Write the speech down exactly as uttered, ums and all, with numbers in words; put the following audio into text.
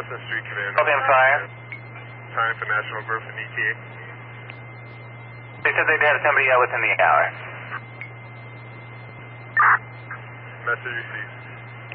Carson Street, Command. Copy, I'm sorry. Time for National Growth and E T A. They said they'd have somebody out within the hour. Message received.